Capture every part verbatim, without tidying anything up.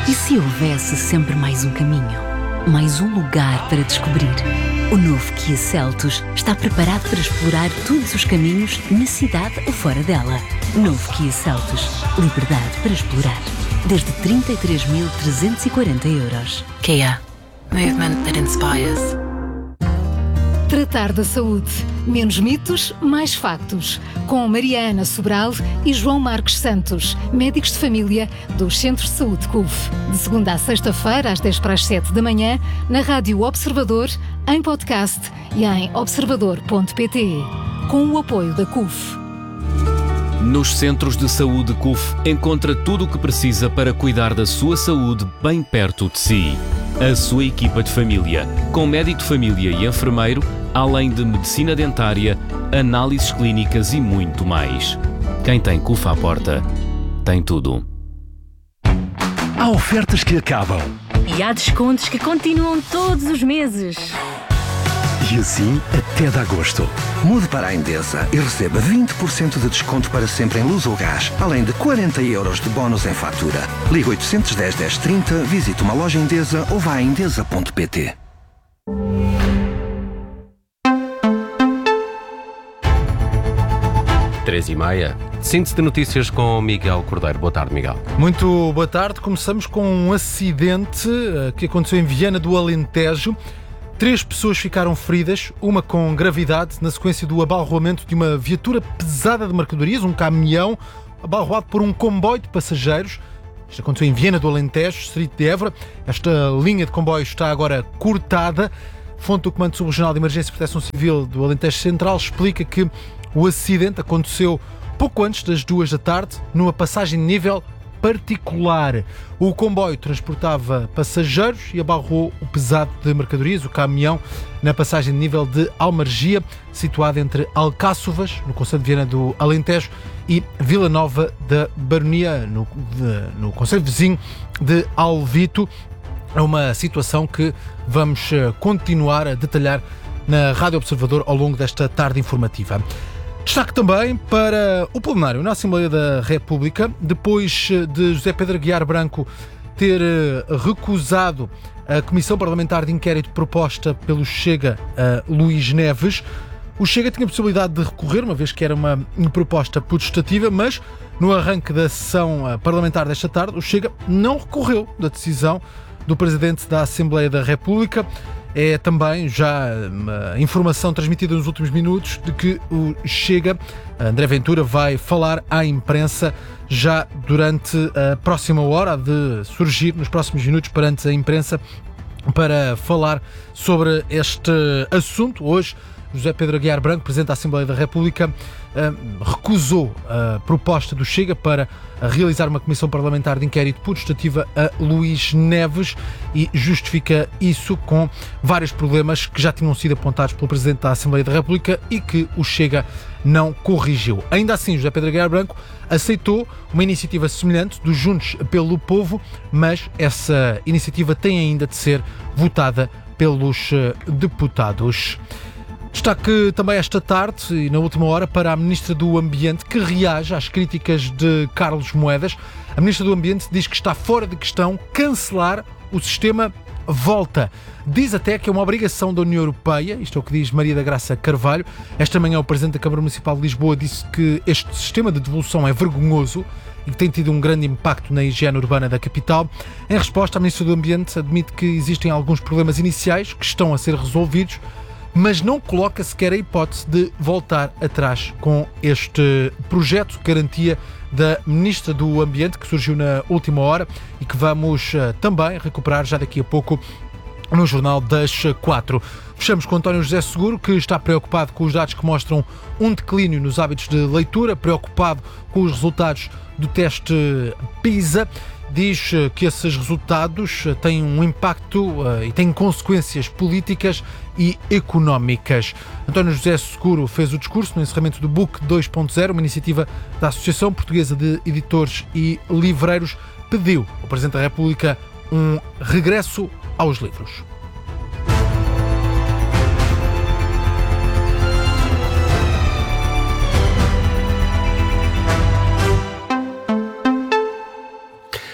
E se houvesse sempre mais um caminho? Mais um lugar para descobrir? O novo Kia Seltos está preparado para explorar todos os caminhos na cidade ou fora dela. Novo Kia Seltos. Liberdade para explorar. Desde trinta e três mil trezentos e quarenta euros. Kia. Movement that inspires. Tratar da saúde. Menos mitos, mais factos. Com Mariana Sobral e João Marcos Santos, médicos de família dos Centros de Saúde C U F. De segunda a sexta-feira, às dez para as sete da manhã, na Rádio Observador, em podcast e em observador ponto pt. Com o apoio da C U F. Nos Centros de Saúde C U F, encontra tudo o que precisa para cuidar da sua saúde bem perto de si. A sua equipa de família, com médico de família e enfermeiro, além de medicina dentária, análises clínicas e muito mais. Quem tem C U F à porta, tem tudo. Há ofertas que acabam. E há descontos que continuam todos os meses. E assim até de agosto. Mude para a Endesa e receba vinte por cento de desconto para sempre em luz ou gás, além de quarenta euros de bónus em fatura. Ligue oitocentos e dez, dez trinta, visite uma loja Endesa ou vá a endesa ponto pt. Três e meia. Síntese de notícias com Miguel Cordeiro. Boa tarde, Miguel. Muito boa tarde. Começamos com um acidente uh, que aconteceu em Viana do Alentejo. Três pessoas ficaram feridas, uma com gravidade, na sequência do abalroamento de uma viatura pesada de mercadorias, um caminhão, abalroado por um comboio de passageiros. Isto aconteceu em Viana do Alentejo, distrito de Évora. Esta linha de comboio está agora cortada. Fonte do Comando Subregional de Emergência e Proteção Civil do Alentejo Central explica que o acidente aconteceu pouco antes das duas da tarde, numa passagem de nível particular. O comboio transportava passageiros e abarrou o pesado de mercadorias, o caminhão, na passagem de nível de Almargia, situada entre Alcáçovas, no concelho de Viana do Alentejo, e Vila Nova da Baronia, no, de, no concelho vizinho de Alvito. É uma situação que vamos continuar a detalhar na Rádio Observador ao longo desta tarde informativa. Destaque também para o plenário na Assembleia da República, depois de José Pedro Aguiar Branco ter recusado a Comissão Parlamentar de Inquérito proposta pelo Chega a Luís Neves. O Chega tinha a possibilidade de recorrer, uma vez que era uma proposta putestativa, mas no arranque da sessão parlamentar desta tarde, o Chega não recorreu da decisão do Presidente da Assembleia da República. É também já uma informação transmitida nos últimos minutos de que o Chega, André Ventura, vai falar à imprensa já durante a próxima hora, de surgir nos próximos minutos perante a imprensa para falar sobre este assunto. Hoje, José Pedro Aguiar Branco, Presidente da Assembleia da República, recusou a proposta do Chega para realizar uma comissão parlamentar de inquérito putestativa a Luís Neves e justifica isso com vários problemas que já tinham sido apontados pelo Presidente da Assembleia da República e que o Chega não corrigiu. Ainda assim, José Pedro Aguiar Branco aceitou uma iniciativa semelhante dos Juntos pelo Povo, mas essa iniciativa tem ainda de ser votada pelos deputados. Destaque também esta tarde e na última hora para a Ministra do Ambiente, que reage às críticas de Carlos Moedas. A Ministra do Ambiente diz que está fora de questão cancelar o sistema Volta. Diz até que é uma obrigação da União Europeia, isto é o que diz Maria da Graça Carvalho. Esta manhã o Presidente da Câmara Municipal de Lisboa disse que este sistema de devolução é vergonhoso e que tem tido um grande impacto na higiene urbana da capital. Em resposta, a Ministra do Ambiente admite que existem alguns problemas iniciais que estão a ser resolvidos, mas não coloca sequer a hipótese de voltar atrás com este projeto, garantia da Ministra do Ambiente, que surgiu na última hora e que vamos uh, também recuperar já daqui a pouco no Jornal das Quatro. Fechamos com António José Seguro, que está preocupado com os dados que mostram um declínio nos hábitos de leitura, preocupado com os resultados do teste PISA. Diz que esses resultados têm um impacto uh, e têm consequências políticas e económicas. António José Seguro fez o discurso no encerramento do Book dois ponto zero, uma iniciativa da Associação Portuguesa de Editores e Livreiros. Pediu ao Presidente da República um regresso aos livros.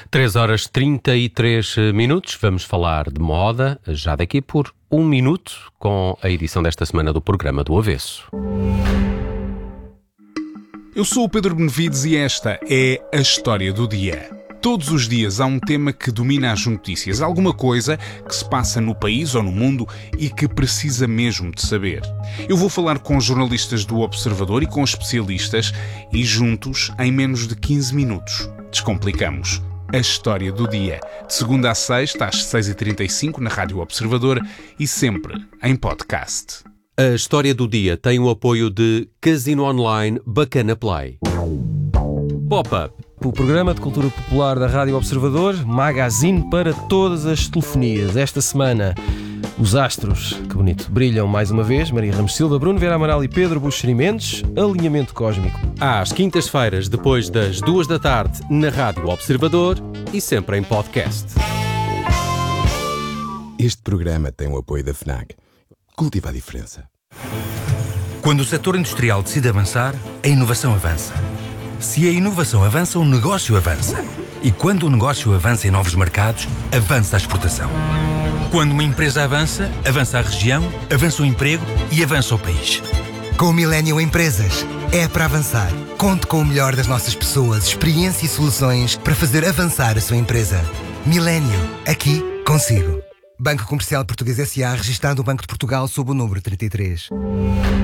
três horas trinta e três minutos. Vamos falar de moda já daqui por um minuto com a edição desta semana do programa do Avesso. Eu sou o Pedro Benevides e esta é a história do dia. Todos os dias há um tema que domina as notícias, alguma coisa que se passa no país ou no mundo e que precisa mesmo de saber. Eu vou falar com jornalistas do Observador e com especialistas e juntos, em menos de quinze minutos, descomplicamos a história do dia. De segunda a sexta, às seis e trinta e cinco, na Rádio Observador e sempre em podcast. A história do dia tem o apoio de Casino Online Bacana Play. Pop-up. O programa de cultura popular da Rádio Observador, magazine para todas as telefonias. Esta semana, os astros, que bonito, brilham mais uma vez. Maria Ramos Silva, Bruno Vieira Amaral e Pedro Buxeri Mendes. Alinhamento cósmico. Às quintas-feiras, depois das duas da tarde, na Rádio Observador e sempre em podcast. Este programa tem o apoio da FNAC. Cultiva a diferença. Quando o setor industrial decide avançar, a inovação avança. Se a inovação avança, o negócio avança. E quando o negócio avança em novos mercados, avança a exportação. Quando uma empresa avança, avança a região, avança o emprego e avança o país. Com o Millennium Empresas, é para avançar. Conte com o melhor das nossas pessoas, experiência e soluções para fazer avançar a sua empresa. Millennium, aqui consigo. Banco Comercial Português S A, registado no Banco de Portugal sob o número trinta e três.